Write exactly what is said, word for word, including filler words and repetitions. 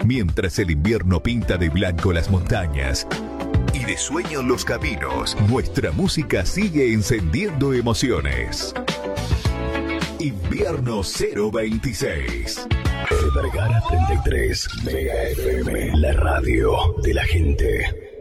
Mientras el invierno pinta de blanco las montañas y de sueño los caminos, nuestra música sigue encendiendo emociones. Invierno cero veintiséis. Vergara treinta y tres, Mega F M, la radio de la gente.